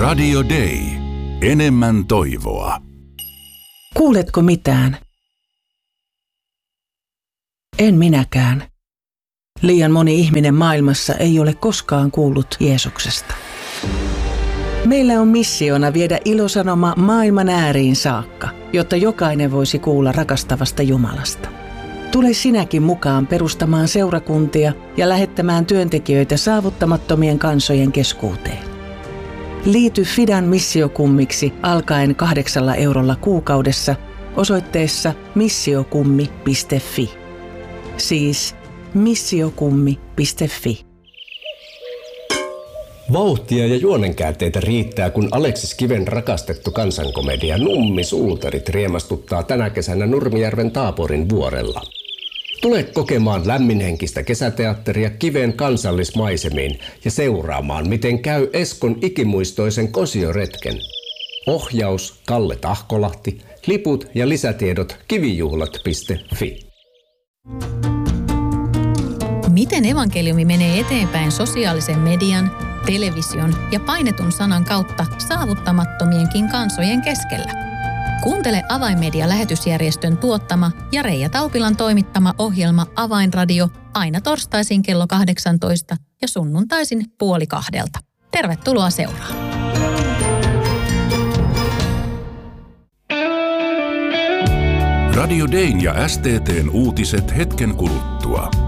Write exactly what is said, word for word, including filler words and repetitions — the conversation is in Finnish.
Radio Day. Enemmän toivoa. Kuuletko mitään? En minäkään. Liian moni ihminen maailmassa ei ole koskaan kuullut Jeesuksesta. Meillä on missiona viedä ilosanoma maailman ääriin saakka, jotta jokainen voisi kuulla rakastavasta Jumalasta. Tule sinäkin mukaan perustamaan seurakuntia ja lähettämään työntekijöitä saavuttamattomien kansojen keskuuteen. Liity Fidan missiokummiksi alkaen kahdeksalla eurolla kuukaudessa osoitteessa missiokummi piste fi. Siis missiokummi piste fi. Vauhtia ja juonenkäänteitä riittää, kun Aleksis Kiven rakastettu kansankomedia Nummi Suutarit riemastuttaa tänä kesänä Nurmijärven Taaporin vuorella. Tule kokemaan lämminhenkistä kesäteatteria Kiven kansallismaisemiin ja seuraamaan, miten käy Eskon ikimuistoisen kosioretken. Ohjaus Kalle Tahkolahti, liput ja lisätiedot kivijuhlat piste fi. Miten evankeliumi menee eteenpäin sosiaalisen median, television ja painetun sanan kautta saavuttamattomienkin kansojen keskellä? Kuuntele Avainmedia-lähetysjärjestön tuottama ja Reija Taupilan toimittama ohjelma Avainradio aina torstaisin kello kahdeksantoista ja sunnuntaisin puoli kahdelta. Tervetuloa seuraan. Radio Dayn ja S T T:n uutiset hetken kuluttua.